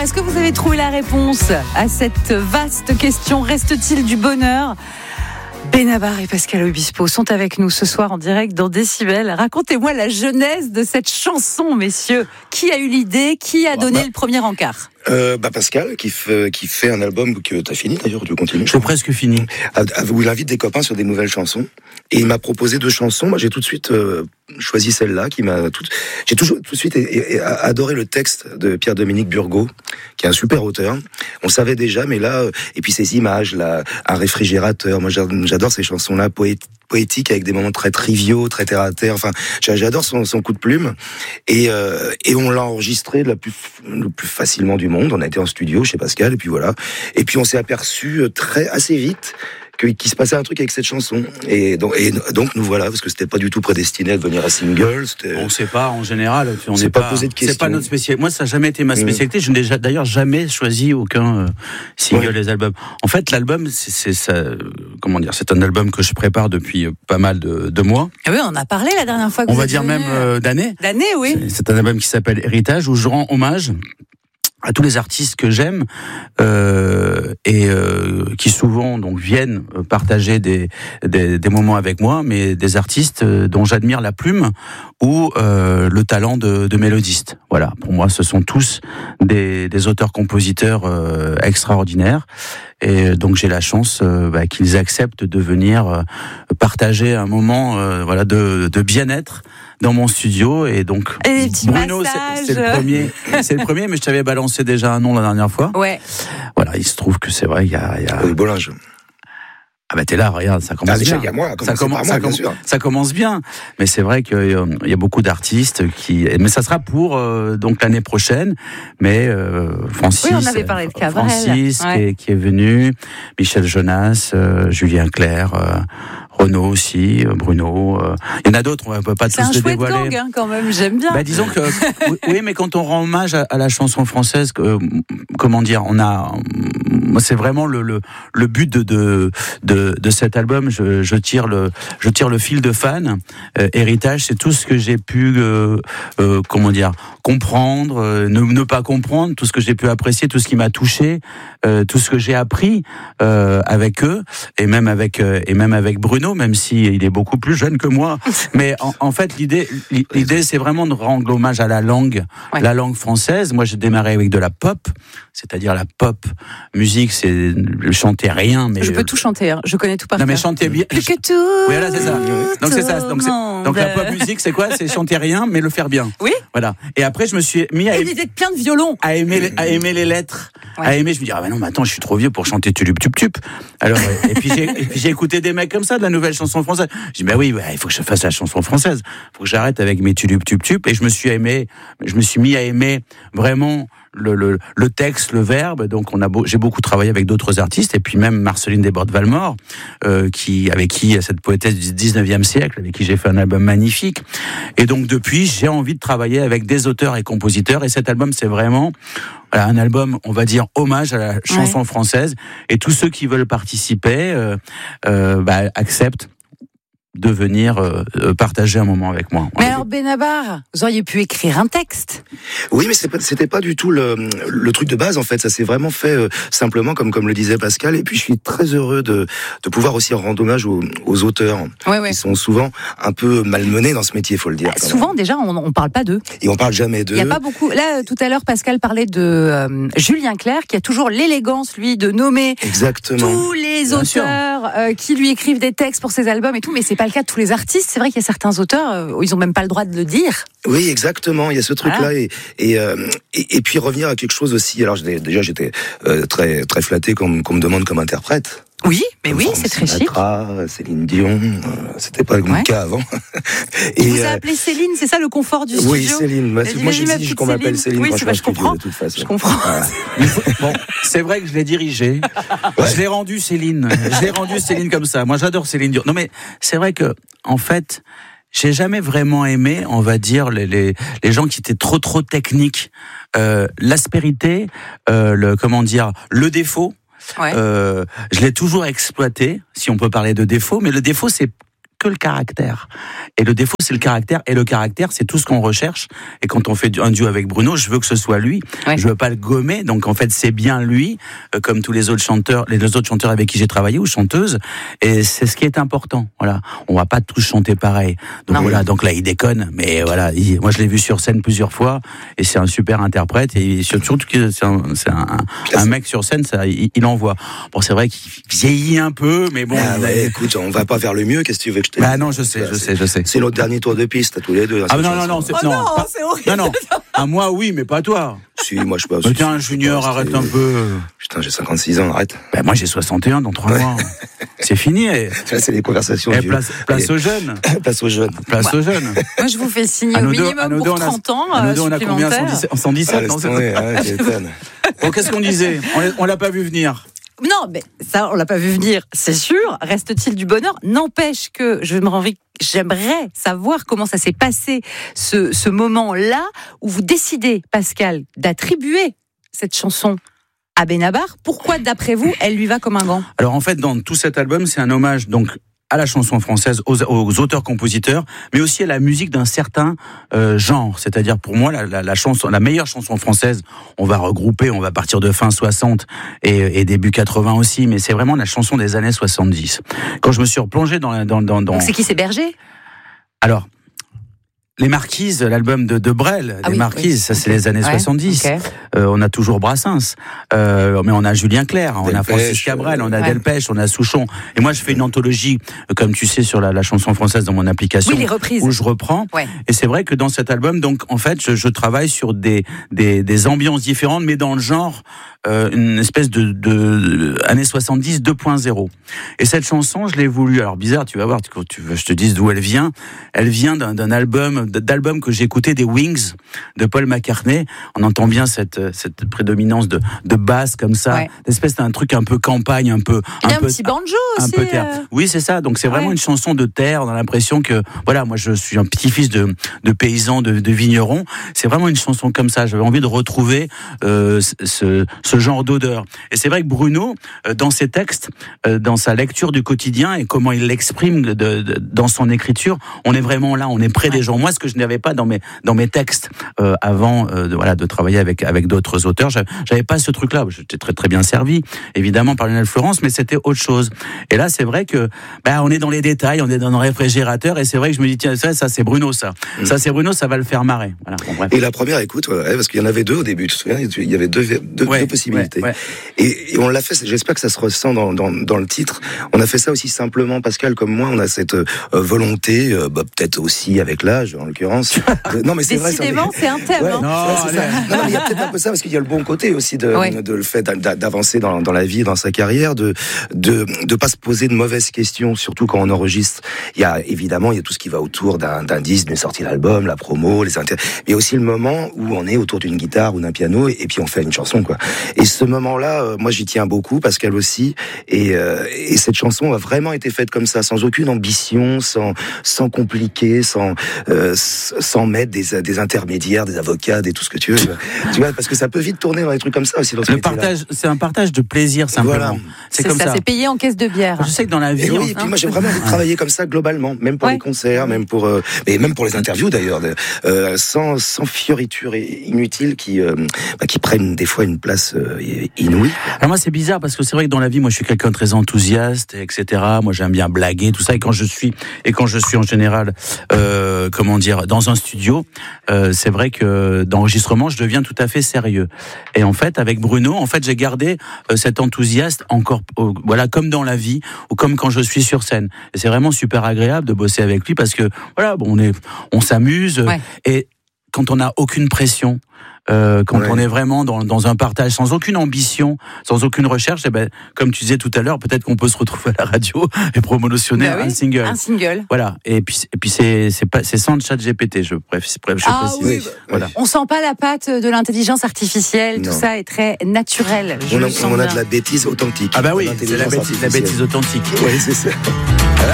Est-ce que vous avez trouvé la réponse à cette vaste question? Reste-t-il du bonheur? Benabar et Pascal Obispo sont avec nous ce soir en direct dans Décibel. Racontez-moi la genèse de cette chanson, messieurs. Qui a eu l'idée? Qui a donné le premier encart? Pascal qui fait un album que t'as fini d'ailleurs, tu continues. J'ai presque fini. Où il invite des copains sur des nouvelles chansons et il m'a proposé 2 chansons. Moi j'ai tout de suite choisi celle-là j'ai toujours tout de suite adoré le texte de Pierre-Dominique Burgot qui est un super auteur. On le savait déjà, mais là et puis ces images là, un réfrigérateur. Moi j'adore ces chansons-là poétiques avec des moments très triviaux, très terre à terre. Enfin, j'adore son coup de plume et on l'a enregistré le plus facilement du monde. On a été en studio chez Pascal et puis voilà. Et puis on s'est aperçu assez vite qu'il se passait un truc avec cette chanson. Et donc nous voilà, parce que c'était pas du tout prédestiné à devenir un single. On sait pas, en général. On s'est pas posé de questions. C'est pas notre spécialité. Moi, ça n'a jamais été ma spécialité. Je n'ai d'ailleurs jamais choisi aucun single des albums. En fait, l'album, c'est un album que je prépare depuis pas mal de mois. Ah oui, on en a parlé la dernière fois. On va dire même d'années. D'années, oui. C'est un album qui s'appelle Héritage, où je rends hommage à tous les artistes que j'aime qui souvent donc viennent partager des moments avec moi, mais des artistes dont j'admire la plume ou le talent de mélodiste. Voilà, pour moi, ce sont tous des auteurs-compositeurs extraordinaires. Et donc j'ai la chance qu'ils acceptent de venir partager un moment de bien-être dans mon studio. Et donc Bruno, c'est le premier, mais je t'avais balancé déjà un nom la dernière fois. Ouais. Voilà, il se trouve que c'est vrai, il y a Bollinge. Ah bah t'es là, regarde, ça commence bien. Il y a moi, bien sûr. Ça commence bien, mais c'est vrai qu'il y a beaucoup d'artistes mais ça sera pour donc l'année prochaine. Mais Francis, oui, on avait parlé de Cabrel. Francis qui est venu, Michel Jonas, Julien Clerc, Renaud aussi, Bruno. Il y en a d'autres, on ne peut pas tous les dévoiler. C'est un chouette gang quand même, j'aime bien. Disons que oui, mais quand on rend hommage à la chanson française, comment dire, c'est vraiment le but de cet album. Je tire le fil de fan. Héritage, c'est tout ce que j'ai pu comprendre, ne pas comprendre, tout ce que j'ai pu apprécier, tout ce qui m'a touché, tout ce que j'ai appris avec eux et même avec Bruno, même si il est beaucoup plus jeune que moi. Mais en fait, l'idée c'est vraiment de rendre hommage à la langue française. Moi, j'ai démarré avec de la pop, c'est-à-dire la pop musique, c'est chanter rien. Mais je peux tout chanter, je connais tout par cœur. Non, mais chanter bien. Plus que tout. Oui, voilà, c'est ça. Donc c'est ça. Donc la pop musique, c'est quoi? C'est chanter rien, mais le faire bien. Oui. Voilà. Et après, je me suis mis à plein de violons. À aimer les lettres. Ouais. Je me dis, ah ben non, mais attends, je suis trop vieux pour chanter Tulup Tup Tup. Alors, et puis j'ai écouté des mecs comme ça, de la nouvelle chanson française. Je dis, bah oui, il faut que je fasse la chanson française. Il faut que j'arrête avec mes Tulup Tup Tup. Et je me suis mis à aimer vraiment le texte, le verbe. Donc j'ai beaucoup travaillé avec d'autres artistes, et puis même Marceline Desbordes-Valmore, avec qui cette poétesse du 19e siècle, avec qui j'ai fait un album magnifique. Et donc depuis, j'ai envie de travailler avec des auteurs et compositeurs, et cet album, c'est vraiment un album, on va dire, hommage à la chanson française, et tous ceux qui veulent participer acceptent de venir partager un moment avec moi. Mais alors Benabar, vous auriez pu écrire un texte. Oui, mais c'était pas du tout le truc de base en fait. Ça s'est vraiment fait simplement comme le disait Pascal. Et puis je suis très heureux de pouvoir aussi rendre hommage aux auteurs qui sont souvent un peu malmenés dans ce métier, faut le dire. Souvent déjà, on parle pas d'eux. Et on parle jamais d'eux. Il y a pas beaucoup. Là, tout à l'heure, Pascal parlait de Julien Clerc, qui a toujours l'élégance, lui, de nommer tous les auteurs qui lui écrivent des textes pour ses albums et tout. Mais c'est pas le cas de tous les artistes. C'est vrai qu'il y a certains auteurs où ils ont même pas le droit de le dire. Oui, exactement. Il y a ce truc-là et puis revenir à quelque chose aussi. Alors j'étais très très flatté qu'on me demande comme interprète. Oui, mais oui, c'est très chic. Céline Dion, c'était pas le cas avant. Il vous a appelé Céline, c'est ça le confort du studio? Oui, Céline. Moi, j'exige qu'on m'appelle Céline quand je suis en studio, de toute façon. Je comprends. Voilà. Bon, c'est vrai que je l'ai dirigé. Je l'ai rendu Céline. Comme ça. Moi, j'adore Céline Dion. Non, mais c'est vrai que, en fait, j'ai jamais vraiment aimé, on va dire, les gens qui étaient trop techniques. L'aspérité, le défaut. Je l'ai toujours exploité, si on peut parler de défaut, mais le défaut, c'est que le caractère. Et le défaut, c'est le caractère. Et le caractère, c'est tout ce qu'on recherche. Et quand on fait un duo avec Bruno, je veux que ce soit lui. Ouais. Je veux pas le gommer. Donc, en fait, c'est bien lui, comme tous les autres chanteurs avec qui j'ai travaillé, ou chanteuses. Et c'est ce qui est important. Voilà. On va pas tous chanter pareil. Donc, voilà. Donc là, il déconne. Mais voilà. Moi, je l'ai vu sur scène plusieurs fois. Et c'est un super interprète. Et surtout que c'est un mec sur scène, ça, il envoie. Bon, c'est vrai qu'il vieillit un peu, mais bon. Ah ouais, écoute, on va pas vers le mieux. Qu'est-ce que tu veux que je te dise? Bah non, je sais. C'est notre dernier tour de piste, à tous les deux. Ah non, c'est horrible. Non. À moi, oui, mais pas à toi. Si, moi, je peux. Mais tiens, Junior, arrête un peu. Putain, j'ai 56 ans, arrête. Bah, moi, j'ai 61 dans 3 mois. C'est fini. C'est les conversations. Place aux jeunes. Place aux jeunes. Place aux jeunes. Moi, je vous fais signer au minimum pour 30 ans. On a combien? 117 Bon, qu'est-ce qu'on disait? On l'a pas vu venir. Non, mais ça, on l'a pas vu venir, c'est sûr. Reste-t-il du bonheur? N'empêche que j'aimerais savoir comment ça s'est passé, ce moment-là, où vous décidez, Pascal, d'attribuer cette chanson à Benabar. Pourquoi, d'après vous, elle lui va comme un gant? Alors, en fait, dans tout cet album, c'est un hommage, donc, à la chanson française, aux auteurs-compositeurs, mais aussi à la musique d'un certain genre. C'est-à-dire, pour moi, la meilleure chanson française, on va partir de fin 60 et début 80 aussi, mais c'est vraiment la chanson des années 70. Quand je me suis replongé dans... Donc c'est qui, c'est Berger? Alors... Les Marquises, l'album de Brel, Les Marquises, ça c'est les années 70. Okay. On a toujours Brassens, mais on a Julien Clerc, on a Francis Cabrel, on a Delpech, on a Souchon. Et moi je fais une anthologie, comme tu sais, sur la chanson française dans mon application, les reprises. Où je reprends. Ouais. Et c'est vrai que dans cet album, donc en fait, je travaille sur des ambiances différentes, mais dans le genre une espèce de années 70 2.0. Et cette chanson, je l'ai voulu. Alors bizarre, tu vas voir, je te dise d'où elle vient. Elle vient d'un album que j'ai écouté, des Wings de Paul McCartney. On entend bien cette prédominance de basse comme ça, d'espèce d'un truc un peu campagne, un petit banjo aussi. Un peu terre. Oui, c'est ça. Donc c'est vraiment une chanson de terre. On a l'impression que voilà, moi je suis un petit-fils de paysan, de vigneron. C'est vraiment une chanson comme ça. J'avais envie de retrouver ce genre d'odeur. Et c'est vrai que Bruno, dans ses textes, dans sa lecture du quotidien et comment il l'exprime dans son écriture, on est vraiment là, on est près des gens. Moi, ce que je n'avais pas dans mes textes avant de travailler avec d'autres auteurs, j'avais pas ce truc-là. J'étais très très bien servi, évidemment, par Lionel Florence, mais c'était autre chose. Et là, c'est vrai que on est dans les détails, on est dans nos réfrigérateurs, et c'est vrai que je me dis tiens, ça c'est Bruno, ça c'est Bruno, ça va le faire marrer. Voilà. Bon, bref. Et la première écoute, parce qu'il y en avait deux au début, tu te souviens, il y avait deux possibilités. Ouais. Et on l'a fait. J'espère que ça se ressent dans le titre. On a fait ça aussi simplement, Pascal, comme moi, on a cette volonté, peut-être aussi avec l'âge, en l'occurrence. Non, mais c'est vrai. Décidément, c'est un thème. Ouais, c'est ça. Non, mais il y a peut-être un peu ça, parce qu'il y a le bon côté aussi de le fait d'avancer dans la vie, dans sa carrière, de pas se poser de mauvaises questions, surtout quand on enregistre. Il y a tout ce qui va autour d'un disque, d'une sortie d'album, la promo, mais il y a aussi le moment où on est autour d'une guitare ou d'un piano et puis on fait une chanson, quoi. Et ce moment-là, moi j'y tiens beaucoup, Pascal aussi, et cette chanson a vraiment été faite comme ça, sans aucune ambition, sans compliquer, sans mettre des intermédiaires, des avocats, tout ce que tu veux. Tu vois, parce que ça peut vite tourner dans des trucs comme ça aussi. C'est un partage de plaisir simplement. Voilà. C'est comme ça. C'est payé en caisse de bière. Je sais que dans la vie. Et puis moi j'ai vraiment envie de travailler comme ça globalement, même pour les concerts, même pour les interviews d'ailleurs, sans fioriture inutile qui prennent des fois une place inouïe. Alors moi c'est bizarre parce que c'est vrai que dans la vie, moi je suis quelqu'un de très enthousiaste, etc. Moi j'aime bien blaguer, tout ça. Et quand je suis en général, dans un studio, c'est vrai que d'enregistrement, je deviens tout à fait sérieux. Et en fait, avec Bruno, j'ai gardé cet enthousiasme encore, comme dans la vie ou comme quand je suis sur scène. Et c'est vraiment super agréable de bosser avec lui parce que on s'amuse et quand on n'a aucune pression. On est vraiment dans un partage sans aucune ambition, sans aucune recherche, comme tu disais tout à l'heure, peut-être qu'on peut se retrouver à la radio et promotionner un single. Un single. Voilà. Et puis c'est sans le chat GPT, je précise. Oui, voilà. On sent pas la patte de l'intelligence artificielle, tout ça est très naturel. On a de la bêtise authentique. Ah bah oui, c'est la bêtise authentique. Oui, c'est ça.